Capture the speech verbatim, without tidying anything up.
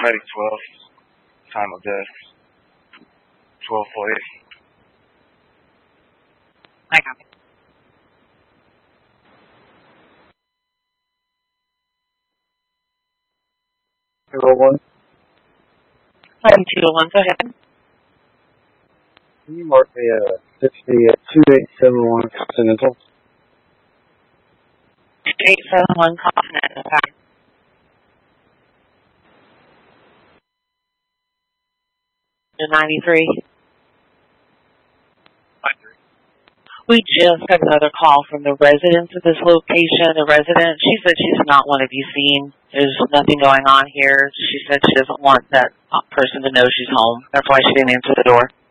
Medic twelve. Time of death. twelve forty. I copy. two oh one. I'm two oh one, go ahead. Can you mark me a sixty at two eight seven one Continental? two eight seven one Continental. ninety-three. We just got another call from the resident of this location. The resident, she said she does not want to be seen. There's nothing going on here. She said she doesn't want that person to know she's home. That's why she didn't answer the door.